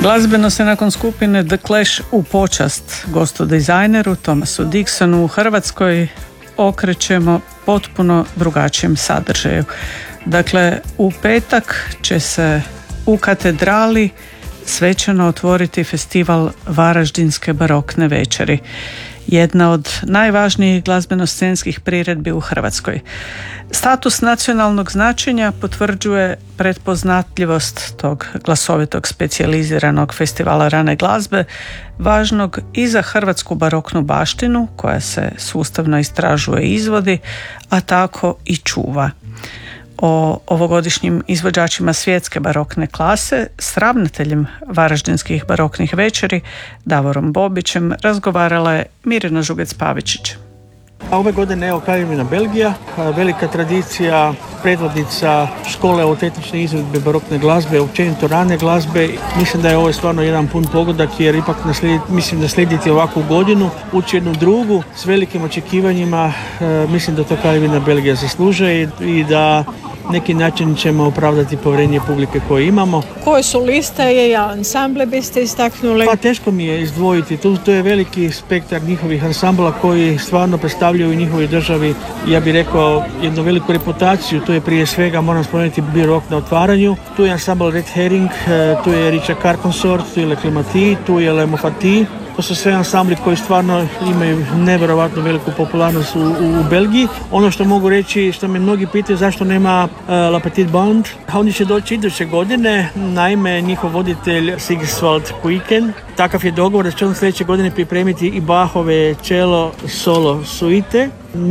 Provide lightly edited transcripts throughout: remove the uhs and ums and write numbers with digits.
Glazbeno se nakon skupine The Clash u počast gostodizajneru Thomasu Dixonu u Hrvatskoj okrećemo potpuno drugačijem sadržaju. Dakle, u petak će se u katedrali svečano otvoriti festival Varaždinske barokne večeri, jedna od najvažnijih glazbeno-scenskih priredbi u Hrvatskoj. Status nacionalnog značenja potvrđuje pretpoznatljivost tog glasovitog specijaliziranog festivala rane glazbe, važnog i za hrvatsku baroknu baštinu koja se sustavno istražuje i izvodi, a tako i čuva. O ovogodišnjim izvođačima svjetske barokne klase s ravnateljem Varaždinskih baroknih večeri Davorom Bobićem razgovarala je Mirjana Žugec-Pavičić. Ove godine je Kraljevina Belgija, velika tradicija, predvodnica škole autentične izvedbe barokne glazbe, općenito rane glazbe. Mislim da je ovo stvarno jedan pun pogodak jer ipak naslijediti ovakvu godinu, ući jednu drugu s velikim očekivanjima. Mislim da to Kraljevina Belgija zaslužuje i da neki način ćemo opravdati povjerenje publike koje imamo. Koje su liste i ansamble biste istaknuli? Pa teško mi je izdvojiti. To je veliki spektar njihovih ansambla koji stvarno predstavljaju u njihovoj državi, ja bih rekao, jednu veliku reputaciju. Tu je prije svega, moram spomenuti, Birok na otvaranju. Tu je ansambl Red Herring, tu je Richard Carconsort, tu je Le Clemati, tu je Le Mofati. To su sve ansambli koji stvarno imaju nevjerojatno veliku popularnost u Belgiji. Ono što mogu reći, što me mnogi pitaju zašto nema La Petite Bande, oni će doći iduće godine. Naime, njihov voditelj Sigiswald Kuiken, takav je dogovor da će on sljedeće godine pripremiti i Bachove cello solo suite.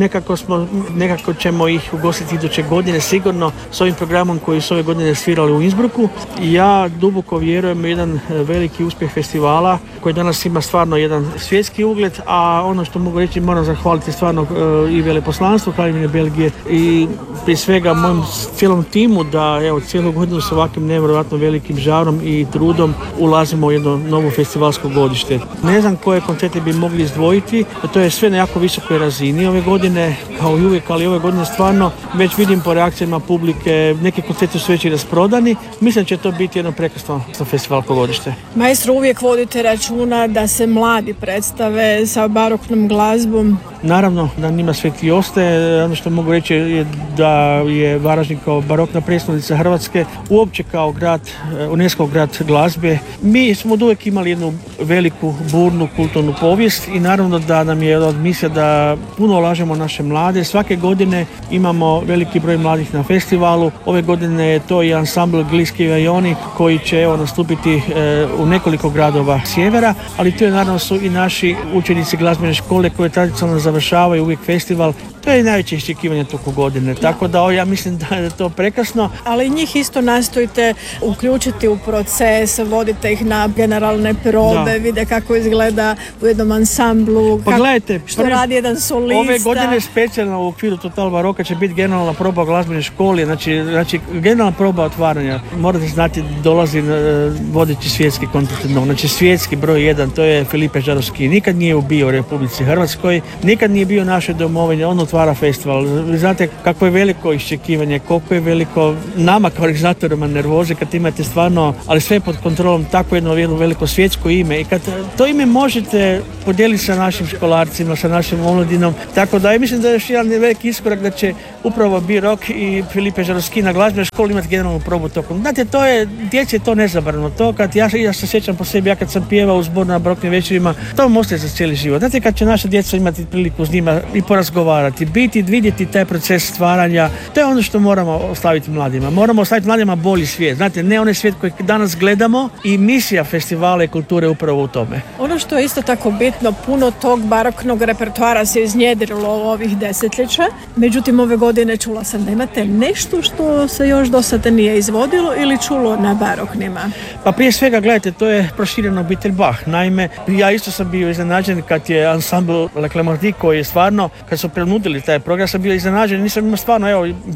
Nekako ćemo ih ugostiti iduće godine sigurno s ovim programom koji su ove godine svirali u Innsbrucku. Ja duboko vjerujem u jedan veliki uspjeh festivala koji danas ima stvarno jedan svjetski ugled, a ono što mogu reći, moram zahvaliti stvarno i veleposlanstvu Kraljevine Belgije i prije svega mojem cijelom timu da cijelu godinu s ovakvim nevjerojatno velikim žarom i trudom ulazimo u jedno novo festivalsko godište. Ne znam koje koncerte bi mogli izdvojiti, to je sve na jako visokoj razini ove godine, kao i uvijek, ali ove godine stvarno već vidim po reakcijama publike, neki koncerti su već i rasprodani. Mislim da će to biti jedno prekrasno festivalsko godište. Maestro, uvijek vodite računa da se mladi predstave sa baroknom glazbom? Naravno, da njima sveti ostaje. Ono što mogu reći je da je Varaždin kao barokna prijestolnica Hrvatske, uopće kao grad, UNESCO grad glazbe. Mi smo uvijek imali jednu veliku, burnu, kulturnu povijest i naravno da nam je od misija da puno ulažemo naše mlade. Svake godine imamo veliki broj mladih na festivalu. Ove godine je to i ansambl Gliski Vajoni koji će nastupiti u nekoliko gradova sjevera, ali tu je naravno su i naši učenici glazbene škole koje tradicionalno završavaju uvijek festival. To je najveće iščekivanje toliko godine, tako da ja mislim da je to prekrasno. Ali njih isto nastojite uključiti u proces, vodite ih na generalne probe, vide kako izgleda u jednom ansamblu, pa gledajte, što radi jedan solista. Ove godine specijalno u okviru Total Baroka će biti generalna proba u glazbenoj školi, znači generalna proba otvaranja. Morate znati, dolazi vodeći svjetski kontinent, znači svjetski broj 1, to je Filipe Žarovski. Nikad nije bio u Republici Hrvatskoj, nikad nije bio naše domovine, on otvara festival. Vi znate kako je veliko iščekivanje, koliko je veliko nama kao organizatorima nervoze kad imate stvarno, ali sve pod kontrolom, tako jedno veliko svjetsko ime i kad to ime možete podijeliti sa našim školarcima, sa našim omladinom, tako da ja mislim da je još jedan veliki iskorak da će upravo Birok i Filipe Žarovski na glazbenoj školi imati generalnu probu tokom. Znate, to je, djeci je to nezabrano. To kad ja se sjećam po sebi, ja kad sam pjevao u zboru na baroknim večerima, to ostaje za cijeli život. Znate, kad će naša djeca imati priliku s njima i porazgovarati, biti, vidjeti taj proces stvaranja, to je ono što moramo ostaviti mladima. Moramo ostaviti mladima bolji svijet. Znate, ne onaj svijet koji danas gledamo i misija festivala i kulture upravo u tome. Ono što je isto tako bitno, puno tog baroknog repertoara se iznjedrilo u ovih desetljeća. Međutim, ove godine čula sam da imate nešto što se još do sada nije izvodilo ili čulo na baroknima. Pa prije svega, gledajte, to je proširena obitelj Bach. Naime, ja isto sam bio iznenađen kad je ansambl Le Clemati koji je stvarno, kad su prenudili taj program, sam bio iznenađen. Nisam imao stvarno,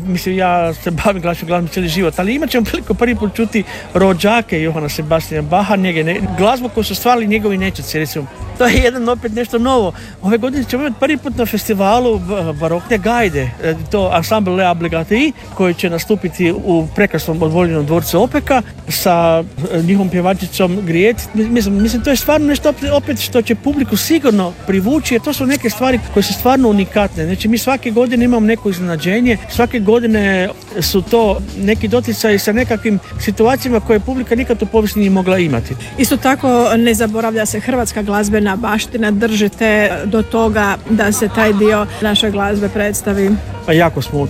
ja se bavim glazbom cijeli život, ali imat ćemo priliku prvi put čuti rođake Johana Sebastiana Bacha, glazbu koju su stvarali njegovi nećaci, recimo to je jedan opet nešto novo. Ove godine ćemo imati prvi put na festivalu barokne gajde, to Ensemble Le Obligati, koji će nastupiti u prekrasnom odvoljenom dvorcu Opeka sa njihovom pjevačicom Grijet. Mislim, to je stvarno nešto opet što će publiku sigurno privući, jer to su neke stvari koje su stvarno unikatne. Znači, mi svake godine imamo neko iznenađenje, svake godine su to neki doticaji sa nekakvim situacijama koje publika nikad u povijesti nije mogla imati. Isto tako ne zaboravlja se hrvatska glazbena baština, držite do toga da se taj dio naše glazbe predstavi. Pa jako smo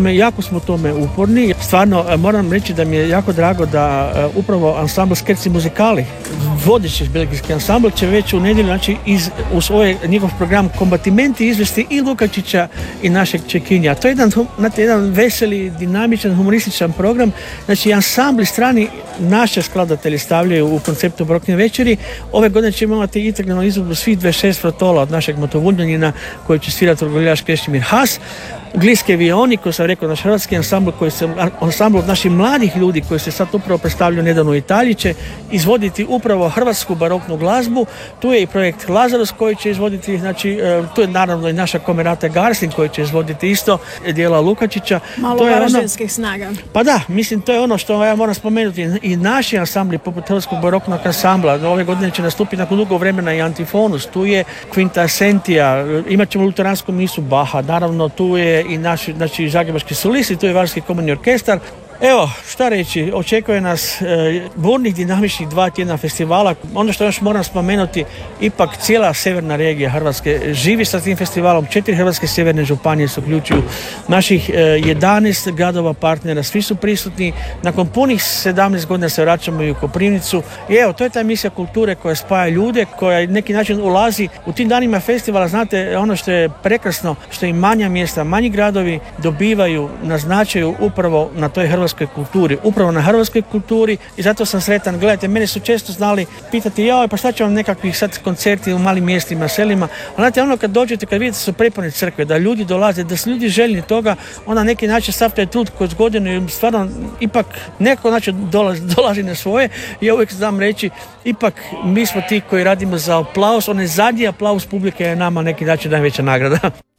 u tome uporni. Stvarno moram reći da mi je jako drago da upravo ansambl Scherzi Musicali, vodeći belgijski ansambl, će već u nedjelju, znači u svoj njihov program Kombatimenti izvesti i Lukačića i našeg Čekinja. To je jedan veseli, dinamičan, humorističan program. Znači, ansambli strani naše skladatelji stavljaju u konceptu barokne večeri. Ove godine ćemo imati integralnu izvedbu svih 26 frotola od našeg Motovunjanina koji će svirati orguljaš Krešimir Has. Gliske Vioni, koji sam rekao, naš hrvatski ansambl od naših mladih ljudi koji se sad upravo predstavljaju nedavno u Italiji, će izvoditi upravo hrvatsku baroknu glazbu. Tu je i projekt Lazarus koji će izvoditi, znači tu je naravno i naša Komerata Garsin koji će izvoditi isto dijela Lukačića. Malo varaždinskih snaga. Pa da, mislim, to je ono što ja moram spomenuti. I naši ansambli poput hrvatskog baroknog ansambla ove godine će nastupiti nakon dugo vremena i Antifonus. Tu je Quinta Sentia, imat ćemo luteransku misu Baha, naravno tu je i naši, znači, zagrebački solisti, tu je Varski komorni orkestar. Evo, šta reći, očekuje nas burnih, dinamičnih 2 tjedna festivala. Ono što još moram spomenuti, ipak cijela severna regija Hrvatske živi sa tim festivalom. 4 hrvatske sjeverne županije se uključuju, naših 11 gradova partnera, svi su prisutni. Nakon punih 17 godina se vraćamo i u Koprivnicu. I evo, to je ta misija kulture koja spaja ljude, koja na neki način ulazi u tim danima festivala. Znate, ono što je prekrasno, što i manja mjesta, manji gradovi dobivaju, naznačaju upravo na toj hrvatskoj kulturi, upravo na hrvatskoj kulturi, i zato sam sretan. Gledajte, mene su često znali pitati, pa šta će vam nekakvih sad koncerti u malim mjestima, selima, ali znate, ono kad dođete, kad vidite su prepune crkve, da ljudi dolaze, da su ljudi željni toga, onda neki način sav taj trud kroz godinu i stvarno ipak nekako način dolazi na svoje. I ja uvijek znam reći, ipak mi smo ti koji radimo za aplauz, onaj zadnji aplauz publike je nama neki način najveća nagrada.